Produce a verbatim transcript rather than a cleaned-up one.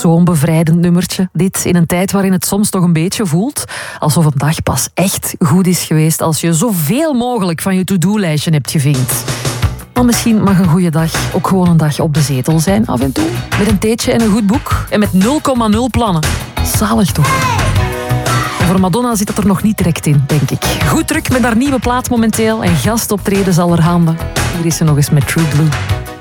zo'n bevrijdend nummertje. Dit in een tijd waarin het soms toch een beetje voelt alsof een dag pas echt goed is geweest als je zoveel mogelijk van je to-do-lijstje hebt gevinkt. Maar misschien mag een goede dag ook gewoon een dag op de zetel zijn af en toe. Met een theetje en een goed boek en met nul komma nul plannen. Zalig toch? En voor Madonna zit dat er nog niet direct in, denk ik. Goed druk met haar nieuwe plaat momenteel en gastoptredens allerhande. Hier is ze nog eens met True Blue.